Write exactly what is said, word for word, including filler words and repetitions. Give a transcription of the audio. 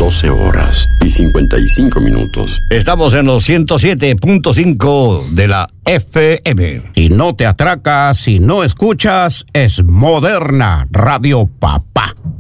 doce horas y cincuenta y cinco minutos. Estamos en los ciento siete punto cinco de la F M. Y no te atracas si no escuchas, es Moderna Radio Papá.